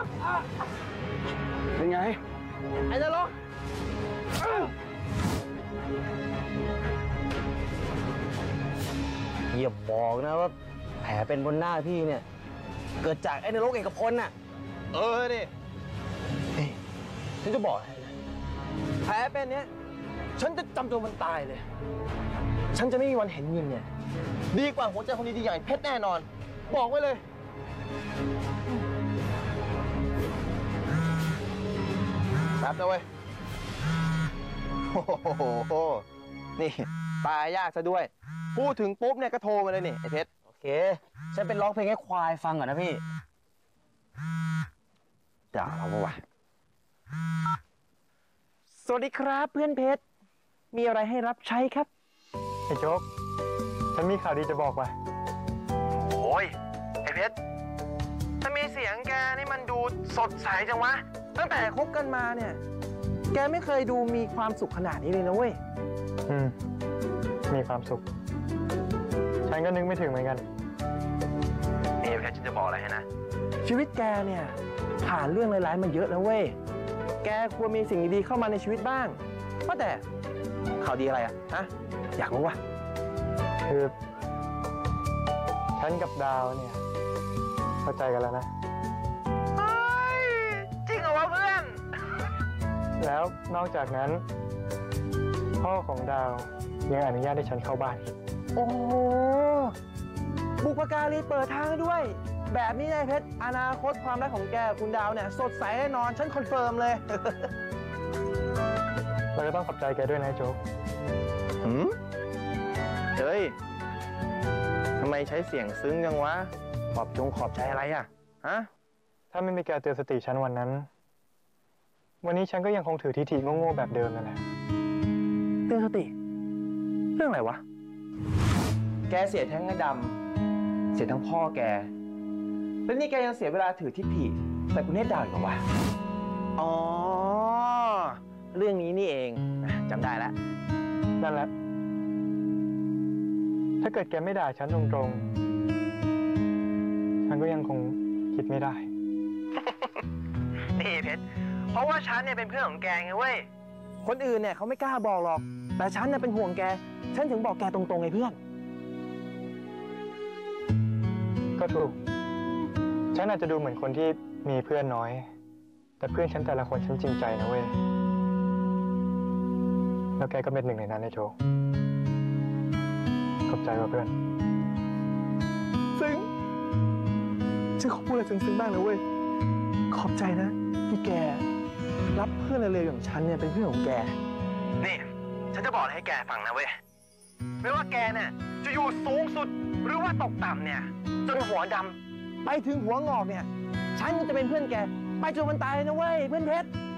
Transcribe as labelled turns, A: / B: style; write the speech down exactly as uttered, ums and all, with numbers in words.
A: เป็นไงไอ้นรกอย่าบอกนะว่าแผลเป็นบนหน้าพี่เนี่ยเกิดจากไอ้นรกเอกพลน่ะเออดินี่ฉันจะบอกให้นะแผลเป็นเนี้ยฉันจะจำตัวมันตายเลยฉันจะไม่มีวันเห็นเงินเนี่ยดีกว่าหัวใจคนดีๆอย่างเพชรแน่นอนบอกไว้เลยแป๊บนะเว้ยโอ้โหนี่ตายยากซะด้วยพูดถึงปุ๊บเนี่ยก็โทรมาเลยนี่ไอ้เพชรโอเคฉันเป็นร้องเพลงให้ควายฟังก่อนนะพี่ด่าเราปะวะสวัสดีครับเพื่อนเพชรมีอะไรให้รับใช้ครับ
B: ไอ้โจ๊กฉันมีข่าวดีจะบอกว่ะ
A: โอ้ยไอ้เพชรทำไมเสียงแกนี่มันดูสดใสจังวะตั้งแต่คบกันมาเนี่ยแกไม่เคยดูมีความสุขขนาดนี้เลยนะเว้ย
B: อืมมีความสุขฉันก็นึกไม่ถึงเหมือนกัน
A: นี่เพชรฉันจะบอกอะไรให้นะชีวิตแกเนี่ยผ่านเรื่องร้ายๆมาเยอะแล้วเว้ยแกควรมีสิ่งดีๆเข้ามาในชีวิตบ้างว่าแต่ข่าวดีอะไรอะฮะอยากรู้วะ
B: คือฉันกับดาวเนี่ยเข้าใจกันแล้วนะ
A: เฮ้ยจริงเหรอวะเพื่อน
B: แล้วนอกจากนั้นพ่อของดาวยังอนุญาตให้ฉันเข้าบ้าน
A: โอ้บุพการีเปิดทางด้วยแบบนี้นายเพชรอนาคตความรักของแกคุณดาวเนี่ยสดใสแน่นอนฉันคอนเฟิร์มเลย
B: เราก็ต้องขอบใจแกด้วยนะโจ๊ก
A: หืมเฮ้ยทำไมใช้เสียงซึ้งจังวะขอบจงขอบใจอะไรอ่ะฮะ
B: ถ้าไม่มีแกเตือนสติฉันวันนั้นวันนี้ฉันก็ยังคงถือทิฐิโง่ๆแบบเดิมนั่นแหละ
A: เตือนสติเรื่องอะไรวะแกเสียทั้งไอ้ดำเสียทั้งพ่อแกแล้วนี่แกยังเสียเวลาถือทิฐิแต่คุณเนตรดาวอีกเหรอวะอ๋อเรื่องนี้นี่เองจำได้แล้ว
B: นั่นแหละถ้าเกิดแกไม่ด่าฉันตรงๆฉันก็ยังคงคิดไม่ได้
A: นี่เพชรเพราะว่าฉันเนี่ยเป็นเพื่อนของแกไงเว้ยคนอื่นเนี่ยเขาไม่กล้าบอกหรอกแต่ฉันเนี่ยเป็นห่วงแกฉันถึงบอกแกตรงๆไงเพื่อน
B: ก็ถูกฉันอาจจะดูเหมือนคนที่มีเพื่อนน้อยแต่เพื่อนฉันแต่ละคนฉันจริงใจนะเว้ยแล้วแกก็เป็นหนึ่งในนั้นนะโจขอบใจว่ะเพื่อน
A: ซึ้งฉันขอพูดอะไรซึ้งๆบ้างนะเว้ยขอบใจนะที่แกรับเพื่อนเลวๆอย่างฉันเนี่ยเป็นเพื่อนของแกนี่ฉันจะบอกอะไรให้แกฟังนะเว้ยไม่ว่าแกเนี่ยจะอยู่สูงสุดหรือว่าตกต่ำเนี่ยจนหัวดำไปถึงหัวงอกเนี่ยฉันก็จะเป็นเพื่อนแกไปจนวันตายนะเว้ยเพื่อนเพชร